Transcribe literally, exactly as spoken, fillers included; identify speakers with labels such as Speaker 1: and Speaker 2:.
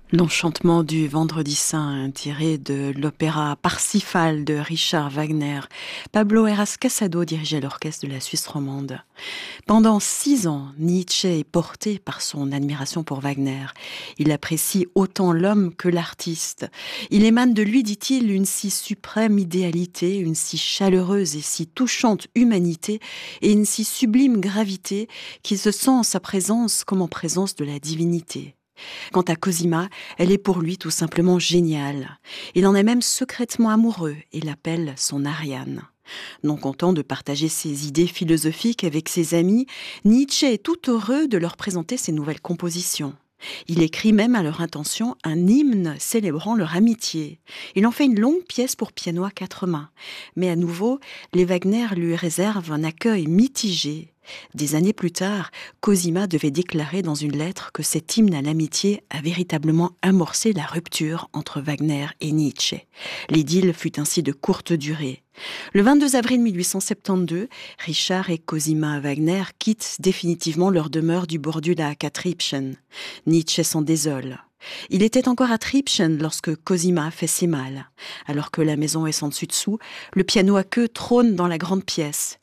Speaker 1: L'enchantement du Vendredi saint, tiré de l'opéra Parsifal de Richard Wagner. Pablo Heras Casado dirigeait l'orchestre de la Suisse romande. Pendant six ans, Nietzsche est porté par son admiration pour Wagner. Il apprécie autant l'homme que l'artiste. Il émane de lui, dit-il, une si suprême idéalité, une si chaleureuse et si touchante humanité et une si sublime gravité qu'il se sent en sa présence comme en présence de la divinité. Quant à Cosima, elle est pour lui tout simplement géniale. Il en est même secrètement amoureux et l'appelle son Ariane. Non content de partager ses idées philosophiques avec ses amis, Nietzsche est tout heureux de leur présenter ses nouvelles compositions. Il écrit même à leur intention un hymne célébrant leur amitié. Il en fait une longue pièce pour piano à quatre mains. Mais à nouveau, les Wagner lui réservent un accueil mitigé. Des années plus tard, Cosima devait déclarer dans une lettre que cet hymne à l'amitié a véritablement amorcé la rupture entre Wagner et Nietzsche. L'idylle fut ainsi de courte durée. Le vingt-deux avril mille huit cent soixante-douze, Richard et Cosima Wagner quittent définitivement leur demeure du bord du lac à Tribschen. Nietzsche s'en désole. Il était encore à Tribschen lorsque Cosima fait si mal. Alors que la maison est sans dessus dessous, le piano à queue trône dans la grande pièce.